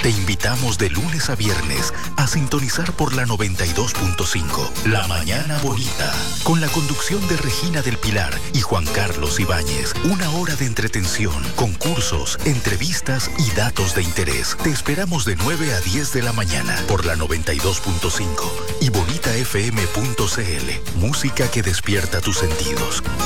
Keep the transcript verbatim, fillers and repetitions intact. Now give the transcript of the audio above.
Te invitamos de lunes a viernes a sintonizar por la noventa y dos punto cinco, La Mañana Bonita, con la conducción de Regina del Pilar y Juan Carlos Ibáñez. Una hora de entretención, concursos, entrevistas y datos de interés. Te esperamos de nueve a diez de la mañana por la noventa y dos punto cinco y bonita f m punto c l. Música que despierta tus sentidos.